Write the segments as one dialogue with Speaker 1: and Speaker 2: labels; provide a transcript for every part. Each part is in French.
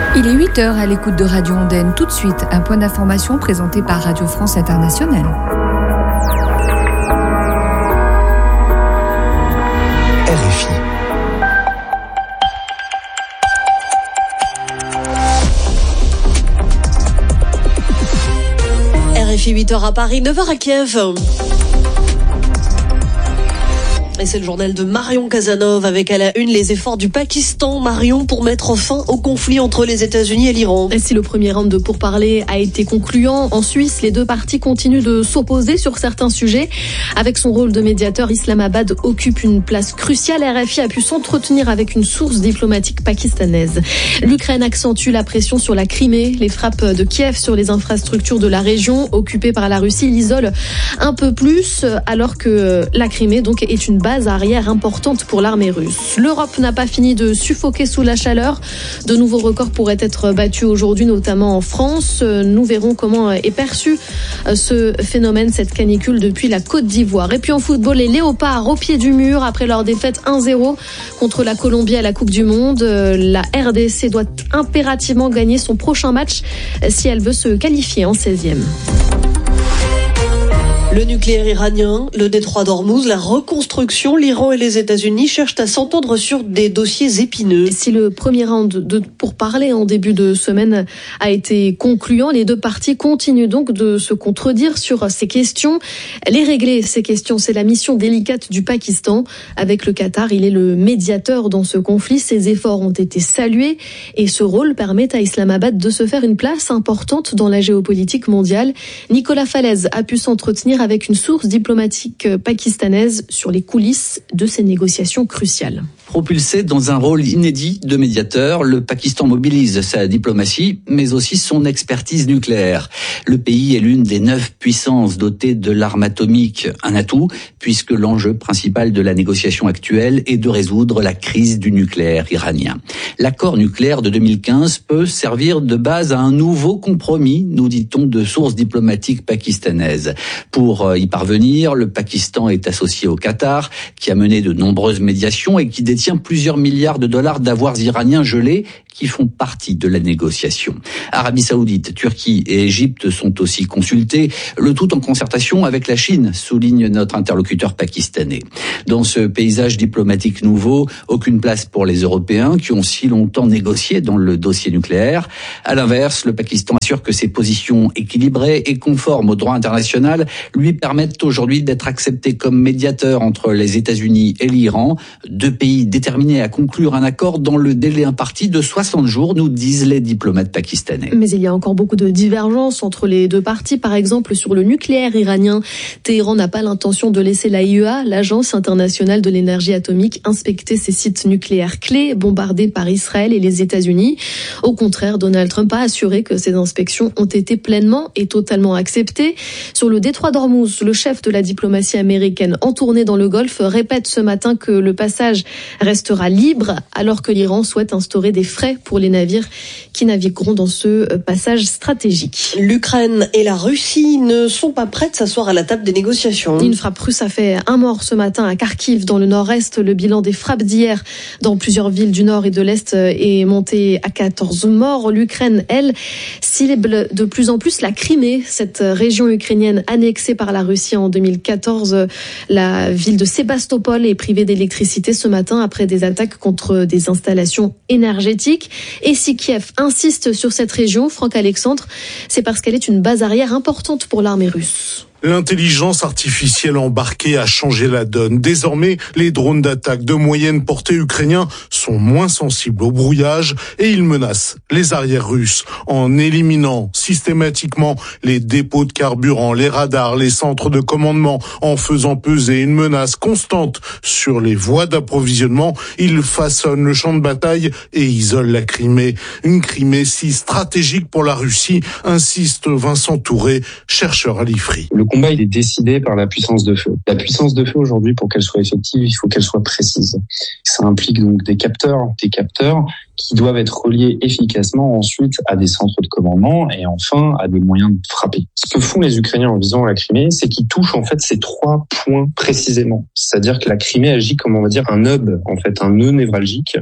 Speaker 1: Il est 8h à l'écoute de Radio Ondaine. Tout de suite, un point d'information présenté par Radio France Internationale.
Speaker 2: RFI.
Speaker 3: RFI 8h à Paris, 9h à Kiev. Et c'est le journal de Marion Casanov avec à la une les efforts du Pakistan, Marion, pour mettre fin au conflit entre les États-Unis et l'Iran.
Speaker 4: Et si le premier round de pourparlers a été concluant, en Suisse, les deux parties continuent de s'opposer sur certains sujets. Avec son rôle de médiateur, Islamabad occupe une place cruciale. RFI a pu s'entretenir avec une source diplomatique pakistanaise. L'Ukraine accentue la pression sur la Crimée. Les frappes de Kiev sur les infrastructures de la région occupée par la Russie l'isolent un peu plus, alors que la Crimée donc est une base arrière importante pour l'armée russe. L'Europe n'a pas fini de suffoquer sous la chaleur. De nouveaux records pourraient être battus aujourd'hui, notamment en France. Nous verrons comment est perçu ce phénomène, cette canicule depuis la Côte d'Ivoire. Et puis en football, les Léopards au pied du mur après leur défaite 1-0 contre la Colombie à la Coupe du Monde. La RDC doit impérativement gagner son prochain match si elle veut se qualifier en 16e.
Speaker 3: Le nucléaire iranien, le détroit d'Ormuz, la reconstruction, l'Iran et les États-Unis cherchent à s'entendre sur des dossiers épineux.
Speaker 4: Si le premier round de pourparlers en début de semaine a été concluant, les deux parties continuent donc de se contredire sur ces questions. Les régler, ces questions, c'est la mission délicate du Pakistan. Avec le Qatar, il est le médiateur dans ce conflit. Ses efforts ont été salués et ce rôle permet à Islamabad de se faire une place importante dans la géopolitique mondiale. Nicolas Falaise a pu s'entretenir avec une source diplomatique pakistanaise sur les coulisses de ces négociations cruciales.
Speaker 5: Propulsé dans un rôle inédit de médiateur, le Pakistan mobilise sa diplomatie, mais aussi son expertise nucléaire. Le pays est l'une des 9 puissances dotées de l'arme atomique, un atout, puisque l'enjeu principal de la négociation actuelle est de résoudre la crise du nucléaire iranien. L'accord nucléaire de 2015 peut servir de base à un nouveau compromis, nous dit-on de sources diplomatiques pakistanaises. Pour y parvenir, le Pakistan est associé au Qatar, qui a mené de nombreuses médiations et qui détient plusieurs milliards de dollars d'avoirs iraniens gelés qui font partie de la négociation. Arabie Saoudite, Turquie et Égypte sont aussi consultés, le tout en concertation avec la Chine, souligne notre interlocuteur pakistanais. Dans ce paysage diplomatique nouveau, aucune place pour les Européens qui ont si longtemps négocié dans le dossier nucléaire. À l'inverse, le Pakistan assure que ses positions équilibrées et conformes au droit international lui permettent aujourd'hui d'être accepté comme médiateur entre les États-Unis et l'Iran, deux pays déterminés à conclure un accord dans le délai imparti de 60 jours, nous disent les diplomates pakistanais.
Speaker 4: Mais il y a encore beaucoup de divergences entre les deux parties. Par exemple, sur le nucléaire iranien, Téhéran n'a pas l'intention de laisser l'AIEA, l'Agence internationale de l'énergie atomique, inspecter ses sites nucléaires clés bombardés par Israël et les États-Unis. Au contraire, Donald Trump a assuré que ces inspections ont été pleinement et totalement acceptées. Sur le détroit d'Ormuz, le chef de la diplomatie américaine en tournée dans le Golfe répète ce matin que le passage restera libre, alors que l'Iran souhaite instaurer des frais pour les navires qui navigueront dans ce passage stratégique.
Speaker 3: L'Ukraine et la Russie ne sont pas prêtes à s'asseoir à la table des négociations.
Speaker 4: Une frappe russe a fait un mort ce matin à Kharkiv, dans le nord-est. Le bilan des frappes d'hier dans plusieurs villes du nord et de l'est est monté à 14 morts. L'Ukraine, elle, cible de plus en plus la Crimée, cette région ukrainienne annexée par la Russie en 2014. La ville de Sébastopol est privée d'électricité ce matin après des attaques contre des installations énergétiques. Et si Kiev insiste sur cette région, Franck Alexandre, c'est parce qu'elle est une base arrière importante pour l'armée russe.
Speaker 6: L'intelligence artificielle embarquée a changé la donne. Désormais, les drones d'attaque de moyenne portée ukrainiens sont moins sensibles au brouillage et ils menacent les arrières russes en éliminant systématiquement les dépôts de carburant, les radars, les centres de commandement, en faisant peser une menace constante sur les voies d'approvisionnement. Ils façonnent le champ de bataille et isolent la Crimée. Une Crimée si stratégique pour la Russie, insiste Vincent Touré, chercheur à l'IFRI.
Speaker 7: Le combat, il est décidé par la puissance de feu. La puissance de feu, aujourd'hui, pour qu'elle soit effective, il faut qu'elle soit précise. Ça implique donc des capteurs qui doivent être reliés efficacement ensuite à des centres de commandement et enfin à des moyens de frapper. Ce que font les Ukrainiens en visant la Crimée, c'est qu'ils touchent en fait ces 3 points précisément. C'est-à-dire que la Crimée agit comme, on va dire, un hub, en fait, un nœud névralgique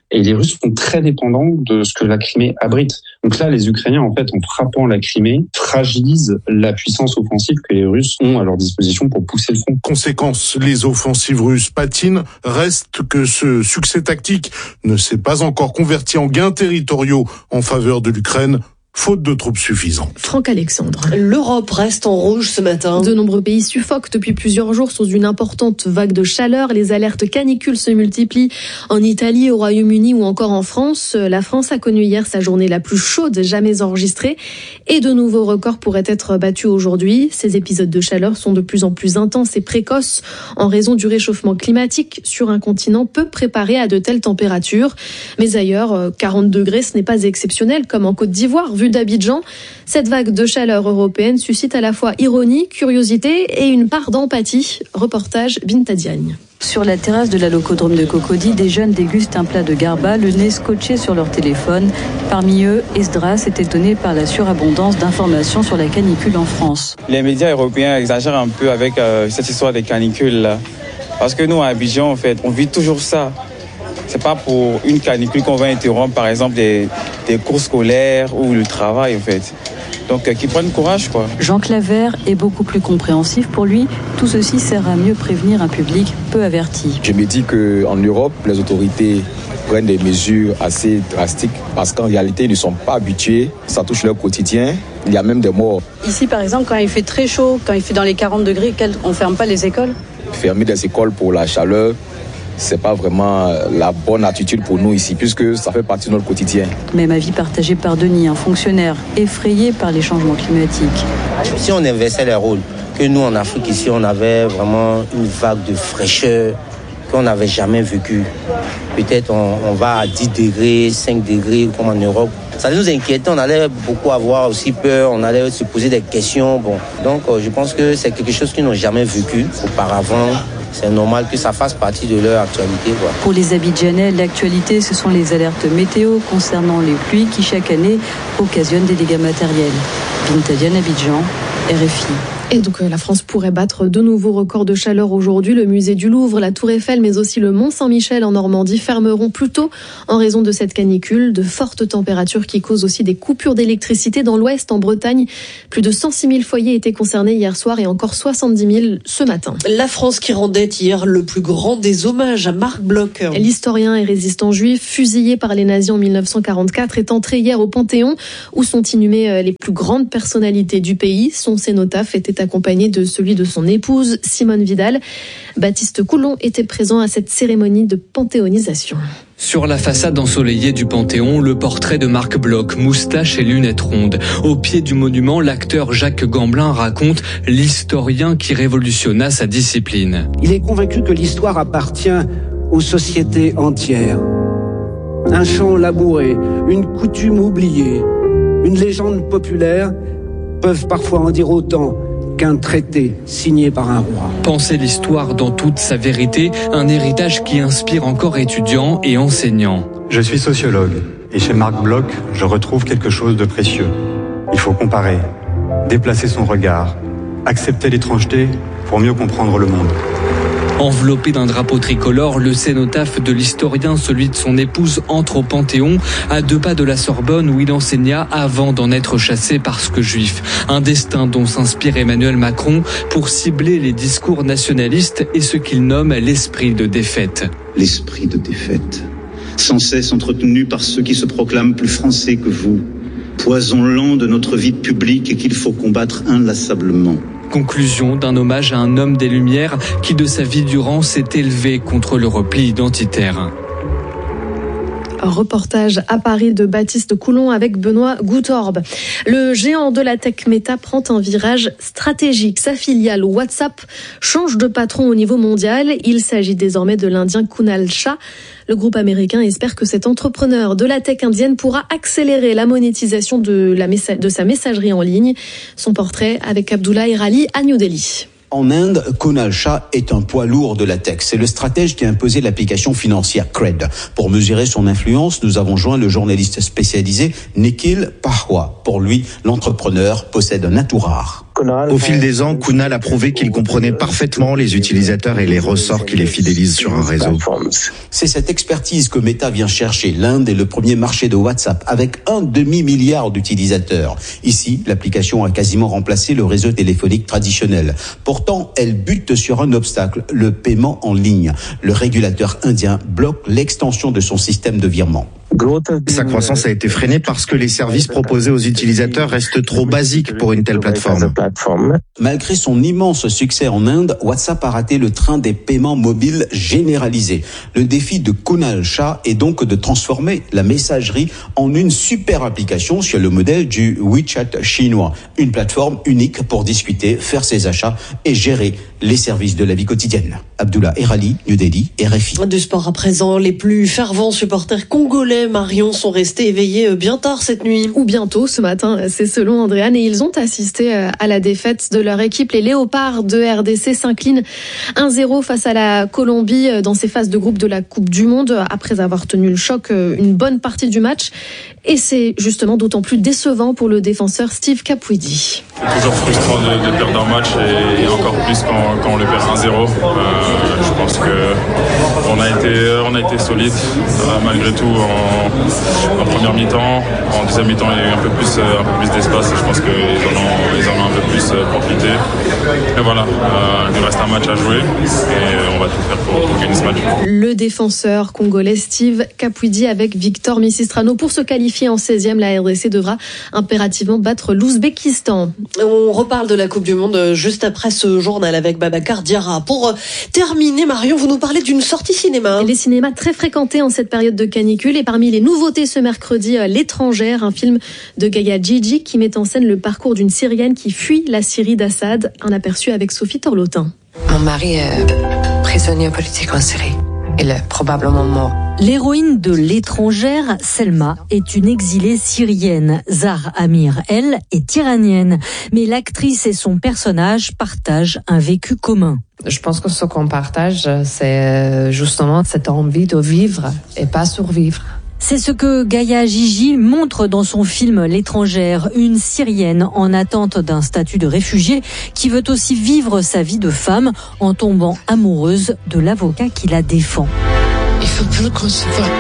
Speaker 7: Et les Russes sont très dépendants de ce que la Crimée abrite. Donc là, les Ukrainiens, en fait, en frappant la Crimée, fragilisent la puissance offensive que les Russes ont à leur disposition pour pousser le front.
Speaker 6: Conséquence, les offensives russes patinent. Reste que ce succès tactique ne s'est pas encore converti en gains territoriaux en faveur de l'Ukraine, faute de troupes suffisantes.
Speaker 4: Franck Alexandre.
Speaker 3: L'Europe reste en rouge ce matin.
Speaker 4: De nombreux pays suffoquent depuis plusieurs jours sous une importante vague de chaleur. Les alertes canicules se multiplient en Italie, au Royaume-Uni ou encore en France. La France a connu hier sa journée la plus chaude jamais enregistrée et de nouveaux records pourraient être battus aujourd'hui. Ces épisodes de chaleur sont de plus en plus intenses et précoces en raison du réchauffement climatique sur un continent peu préparé à de telles températures. Mais ailleurs, 40 degrés, ce n'est pas exceptionnel comme en Côte d'Ivoire, vu d'Abidjan. Cette vague de chaleur européenne suscite à la fois ironie, curiosité et une part d'empathie. Reportage Binta Diagne.
Speaker 2: Sur la terrasse de la locodrome de Cocody, des jeunes dégustent un plat de garba, le nez scotché sur leur téléphone. Parmi eux, Esdras est étonné par la surabondance d'informations sur la canicule en France.
Speaker 8: Les médias européens exagèrent un peu avec cette histoire des canicules là. Parce que nous, à Abidjan, en fait, on vit toujours ça. C'est pas pour une canicule qu'on va interrompre, par exemple, des cours scolaires ou le travail, en fait. Donc, qu'ils prennent courage, quoi.
Speaker 2: Jean Claver est beaucoup plus compréhensif. Pour lui, tout ceci sert à mieux prévenir un public peu averti.
Speaker 9: Je me dis qu'en Europe, les autorités prennent des mesures assez drastiques parce qu'en réalité, ils ne sont pas habitués. Ça touche leur quotidien. Il y a même des morts.
Speaker 10: Ici, par exemple, quand il fait très chaud, quand il fait dans les 40 degrés, on ne ferme pas les écoles?
Speaker 9: Fermer des écoles pour la chaleur, c'est pas vraiment la bonne attitude pour nous ici, puisque ça fait partie de notre quotidien.
Speaker 2: Même avis partagé par Denis, un fonctionnaire effrayé par les changements climatiques.
Speaker 11: Si on inversait les rôles, que nous en Afrique ici, on avait vraiment une vague de fraîcheur qu'on n'avait jamais vécue. Peut-être on va à 10 degrés, 5 degrés comme en Europe. Ça nous inquiétait, on allait beaucoup avoir aussi peur, on allait se poser des questions. Bon. Donc je pense que c'est quelque chose qu'ils n'ont jamais vécu auparavant. C'est normal que ça fasse partie de leur actualité, quoi.
Speaker 2: Pour les Abidjanais, l'actualité, ce sont les alertes météo concernant les pluies qui, chaque année, occasionnent des dégâts matériels. Binta Diagne, Abidjan, RFI.
Speaker 4: Et donc la France pourrait battre de nouveaux records de chaleur aujourd'hui. Le musée du Louvre, la Tour Eiffel, mais aussi le Mont Saint-Michel en Normandie fermeront plus tôt en raison de cette canicule. De fortes températures qui causent aussi des coupures d'électricité dans l'Ouest, en Bretagne. Plus de 106 000 foyers étaient concernés hier soir et encore 70 000 ce matin.
Speaker 3: La France qui rendait hier le plus grand des hommages à Marc Bloch.
Speaker 4: L'historien et résistant juif, fusillé par les nazis en 1944, est entré hier au Panthéon où sont inhumées les plus grandes personnalités du pays. Son cénotaphe était accompagné de celui de son épouse, Simone Vidal. Baptiste Coulon était présent à cette cérémonie de panthéonisation.
Speaker 12: Sur la façade ensoleillée du Panthéon, le portrait de Marc Bloch, moustache et lunettes rondes. Au pied du monument, l'acteur Jacques Gamblin raconte l'historien qui révolutionna sa discipline.
Speaker 13: Il est convaincu que l'histoire appartient aux sociétés entières. Un chant labouré, une coutume oubliée, une légende populaire peuvent parfois en dire autant qu'un traité signé par un roi.
Speaker 12: Penser l'histoire dans toute sa vérité, un héritage qui inspire encore étudiants et enseignants.
Speaker 14: Je suis sociologue et chez Marc Bloch, je retrouve quelque chose de précieux. Il faut comparer, déplacer son regard, accepter l'étrangeté pour mieux comprendre le monde.
Speaker 12: Enveloppé d'un drapeau tricolore, le cénotaphe de l'historien, celui de son épouse, entre au Panthéon, à 2 pas de la Sorbonne où il enseigna avant d'en être chassé parce que juif. Un destin dont s'inspire Emmanuel Macron pour cibler les discours nationalistes et ce qu'il nomme l'esprit de défaite.
Speaker 15: L'esprit de défaite, sans cesse entretenu par ceux qui se proclament plus français que vous, poison lent de notre vie publique et qu'il faut combattre inlassablement.
Speaker 12: Conclusion d'un hommage à un homme des Lumières qui de sa vie durant s'est élevé contre le repli identitaire.
Speaker 4: Un reportage à Paris de Baptiste Coulon avec Benoît Goutorbe. Le géant de la tech Meta prend un virage stratégique. Sa filiale WhatsApp change de patron au niveau mondial. Il s'agit désormais de l'Indien Kunal Shah. Le groupe américain espère que cet entrepreneur de la tech indienne pourra accélérer la monétisation de sa messagerie en ligne. Son portrait avec Abdoulaye Rali à New Delhi.
Speaker 16: En Inde, Kunal Shah est un poids lourd de la tech. C'est le stratège qui a imposé l'application financière Cred. Pour mesurer son influence, nous avons joint le journaliste spécialisé Nikhil Pahwa. Pour lui, l'entrepreneur possède un atout rare.
Speaker 17: Au fil des ans, Kunal a prouvé qu'il comprenait parfaitement les utilisateurs et les ressorts qui les fidélisent sur un réseau.
Speaker 16: C'est cette expertise que Meta vient chercher. L'Inde est le premier marché de WhatsApp avec 1,5 milliard d'utilisateurs. Ici, l'application a quasiment remplacé le réseau téléphonique traditionnel. Pourtant, elle bute sur un obstacle, le paiement en ligne. Le régulateur indien bloque l'extension de son système de virement.
Speaker 17: Sa croissance a été freinée parce que les services proposés aux utilisateurs restent trop basiques pour une telle plateforme.
Speaker 16: Malgré son immense succès en Inde, WhatsApp a raté le train des paiements mobiles généralisés. Le défi de Kunal Shah est donc de transformer la messagerie en une super application sur le modèle du WeChat chinois. Une plateforme unique pour discuter, faire ses achats et gérer les services de la vie quotidienne. Abdullah Erali, New Delhi, RFI.
Speaker 3: Du sport à présent, les plus fervents supporters congolais, Marion, sont restés éveillés bien tard cette nuit.
Speaker 4: Ou bientôt, ce matin, c'est selon Andréane, et ils ont assisté à la défaite de leur équipe. Les Léopards de RDC s'inclinent 1-0 face à la Colombie dans ces phases de groupe de la Coupe du Monde, après avoir tenu le choc une bonne partie du match. Et c'est justement d'autant plus décevant pour le défenseur Steve Kapwidi.
Speaker 18: C'est toujours frustrant de perdre un match et encore plus quand on le perd 1-0. Je pense qu'on a été solide malgré tout en première mi-temps. En deuxième mi-temps, il y a eu un peu plus d'espace et je pense qu'ils en ont un peu plus profité. Mais voilà, il nous reste un match à jouer et on va tout faire pour gagner ce match.
Speaker 4: Le défenseur congolais Steve Kapwidi avec Victor Misistrano. Pour se qualifier en 16e, la RDC devra impérativement battre l'Ouzbékistan.
Speaker 3: On reparle de la Coupe du Monde juste après ce journal avec Babacar Diarra. Pour terminer, Marion, vous nous parlez d'une sortie cinéma.
Speaker 4: Les cinémas très fréquentés en cette période de canicule, et parmi les nouveautés ce mercredi, L'étrangère, un film de Gaïa Djidji qui met en scène le parcours d'une Syrienne qui fuit la Syrie d'Assad. Un aperçu avec Sophie Torlotin.
Speaker 19: Mon mari est prisonnier politique en Syrie. Il est probablement mort.
Speaker 20: L'héroïne de L'étrangère, Selma, est une exilée syrienne. Zahra Amir, elle, est iranienne. Mais l'actrice et son personnage partagent un vécu commun.
Speaker 19: Je pense que ce qu'on partage, c'est justement cette envie de vivre et pas survivre.
Speaker 20: C'est ce que Gaïa Djidji montre dans son film L'étrangère, une Syrienne en attente d'un statut de réfugiée qui veut aussi vivre sa vie de femme en tombant amoureuse de l'avocat qui la défend.
Speaker 19: Il faut plus qu'on se voit.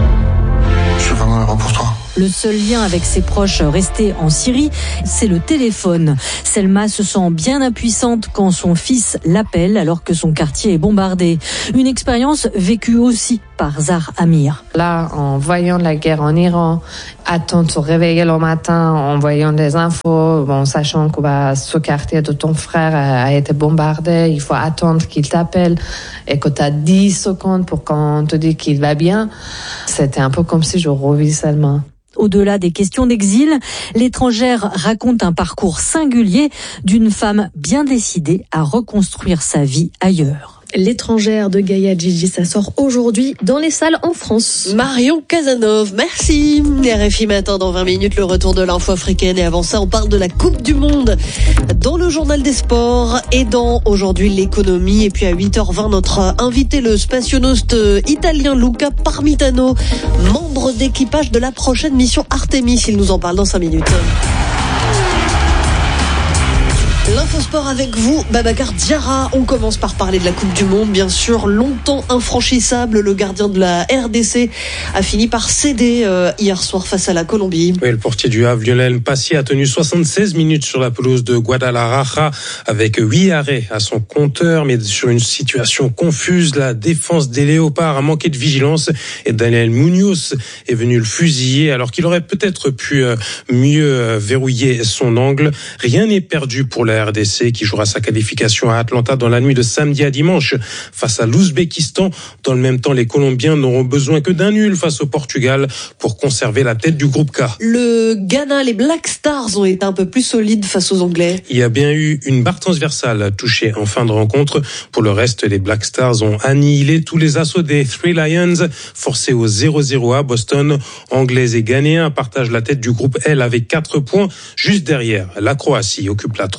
Speaker 21: Je suis vraiment heureux pour toi.
Speaker 20: Le seul lien avec ses proches restés en Syrie, c'est le téléphone. Selma se sent bien impuissante quand son fils l'appelle alors que son quartier est bombardé. Une expérience vécue aussi par Zahra Amir.
Speaker 19: Là, en voyant la guerre en Iran, attendre de se réveiller le matin, en voyant des infos, sachant que ce quartier de ton frère a été bombardé, il faut attendre qu'il t'appelle et que tu as 10 secondes pour qu'on te dise qu'il va bien. C'était un peu comme si je revis Selma.
Speaker 20: Au-delà des questions d'exil, L'étrangère raconte un parcours singulier d'une femme bien décidée à reconstruire sa vie ailleurs.
Speaker 4: L'étrangère de Gaïa Djidji, ça sort aujourd'hui dans les salles en France.
Speaker 3: Marion Casanov, merci. RFI Matin dans 20 minutes, le retour de l'info africaine. Et avant ça, on parle de la Coupe du Monde dans le journal des sports et dans aujourd'hui l'économie. Et puis à 8h20, notre invité, le spationaute italien Luca Parmitano, membre d'équipage de la prochaine mission Artemis. Il nous en parle dans 5 minutes. L'infosport avec vous, Babacar Diarra. On commence par parler de la Coupe du Monde, bien sûr. Longtemps infranchissable, le gardien de la RDC a fini par céder hier soir face à la Colombie.
Speaker 22: Oui, le portier du Havre, Lionel Mpassy, a tenu 76 minutes sur la pelouse de Guadalajara avec 8 arrêts à son compteur, mais sur une situation confuse. La défense des Léopards a manqué de vigilance et Daniel Munoz est venu le fusiller alors qu'il aurait peut-être pu mieux verrouiller son angle. Rien n'est perdu pour la RDC qui jouera sa qualification à Atlanta dans la nuit de samedi à dimanche face à l'Ouzbékistan. Dans le même temps, les Colombiens n'auront besoin que d'un nul face au Portugal pour conserver la tête du groupe K.
Speaker 3: Le Ghana, les Black Stars ont été un peu plus solides face aux Anglais.
Speaker 22: Il y a bien eu une barre transversale touchée en fin de rencontre. Pour le reste, les Black Stars ont annihilé tous les assauts des Three Lions, forcés au 0-0 à Boston. Anglais et Ghanéens partagent la tête du groupe L avec 4 points. Juste derrière, la Croatie occupe la 3e place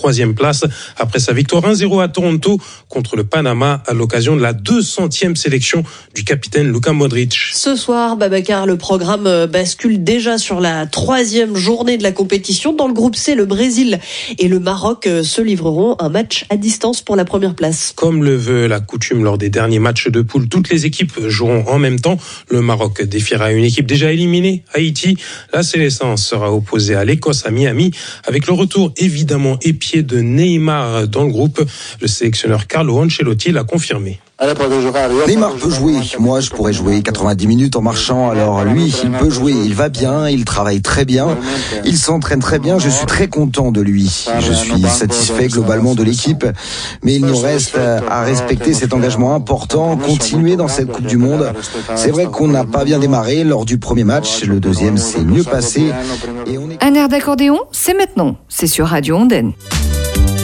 Speaker 22: place après sa victoire 1-0 à Toronto contre le Panama à l'occasion de la 200e sélection du capitaine Luka Modric.
Speaker 3: Ce soir, Babacar, le programme bascule déjà sur la 3e journée de la compétition. Dans le groupe C, le Brésil et le Maroc se livreront un match à distance pour la première place.
Speaker 22: Comme le veut la coutume lors des derniers matchs de poule, toutes les équipes joueront en même temps. Le Maroc défiera une équipe déjà éliminée, Haïti. La sélection sera opposée à l'Écosse à Miami, avec le retour évidemment épié de Neymar dans le groupe. Le sélectionneur Carlo Ancelotti l'a confirmé.
Speaker 1: Neymar peut jouer, moi je pourrais jouer 90 minutes en marchant, alors lui il peut jouer, il va bien, il travaille très bien, il s'entraîne très bien, je suis très content de lui, je suis satisfait globalement de l'équipe, mais il nous reste à respecter cet engagement important, continuer dans cette Coupe du Monde. C'est vrai qu'on n'a pas bien démarré lors du premier match, le deuxième s'est mieux passé.
Speaker 5: Un air d'accordéon, c'est maintenant, c'est sur Radio Ondaine.